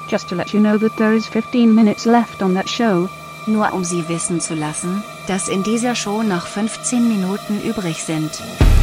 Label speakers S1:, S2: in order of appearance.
S1: Just to let you know that there is 15 minutes left on that show.
S2: Nur um Sie wissen zu lassen, dass in dieser Show noch 15 Minuten übrig sind.